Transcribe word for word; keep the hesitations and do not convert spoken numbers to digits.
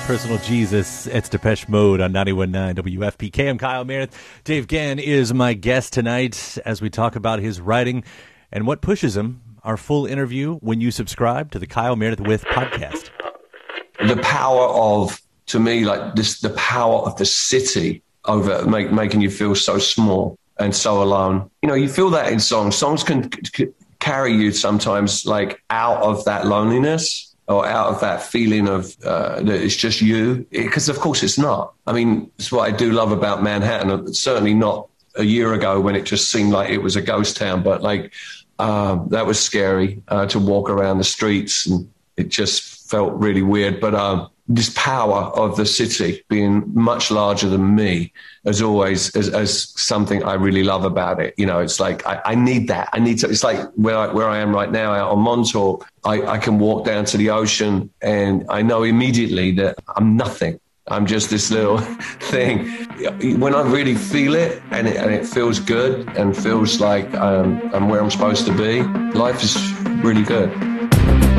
Personal Jesus. It's Depeche Mode on ninety-one point nine W F P K. I'm Kyle Meredith. Dave Gann is my guest tonight as we talk about his writing and what pushes him. Our full interview when you subscribe to the Kyle Meredith With podcast. The power of, to me, like this, the power of the city over make, making you feel so small and so alone. You know, you feel that in songs. Songs can c- carry you sometimes like out of that loneliness or out of that feeling of uh, that it's just you. Because, of course, it's not. I mean, it's what I do love about Manhattan. Certainly not a year ago when it just seemed like it was a ghost town. But, like, uh, that was scary uh, to walk around the streets. And it just felt really weird. But uh, this power of the city being much larger than me, as always, as, as something I really love about it. You know, it's like, I, I need that. I need to, it's like where I, where I am right now out on Montauk, I, I can walk down to the ocean and I know immediately that I'm nothing. I'm just this little thing. When I really feel it and it, and it feels good and feels like um, I'm where I'm supposed to be, life is really good.